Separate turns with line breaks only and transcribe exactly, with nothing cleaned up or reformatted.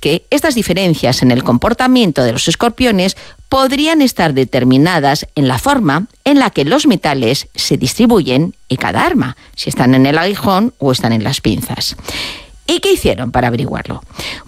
que estas diferencias en el comportamiento de los escorpiones podrían estar determinadas en la forma en la que los metales se distribuyen en cada arma, si están en el aguijón o están en las pinzas. ¿Y qué hicieron para averiguarlo?